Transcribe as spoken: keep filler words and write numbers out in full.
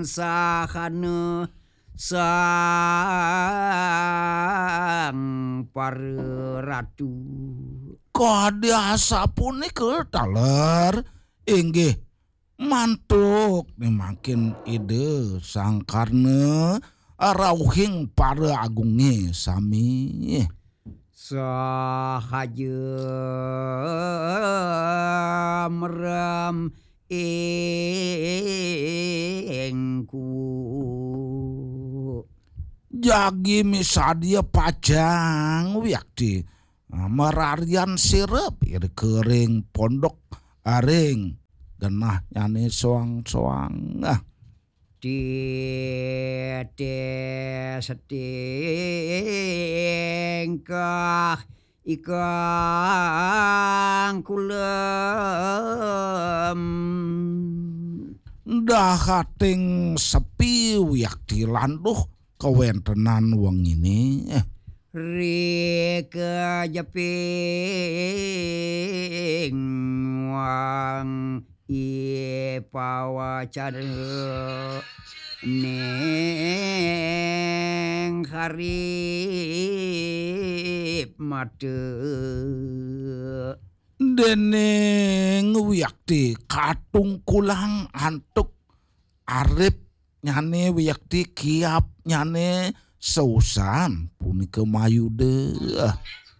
sahana sang para ratu. Kadiasa punika taler inggih mantuk makin ide sang karna rauhing para agunge sami sahaja meram engku jagi misadia pajang wiakti merarian sirep ir kering pondok aring genah nyane soang-soang ah di setengkah ikang kulem dahating sepi wiakti landuh kewentenan wong ini eh rika japing wang ipawacara neng harip mate deneng wiakti katung kulang antuk arep nyane wiakti kiap nyane sausan punika mayude